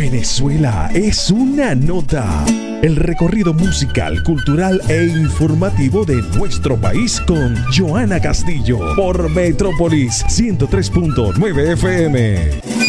Venezuela es una nota. El recorrido musical, cultural e informativo de nuestro país con Joana Castillo por Metrópolis 103.9 FM.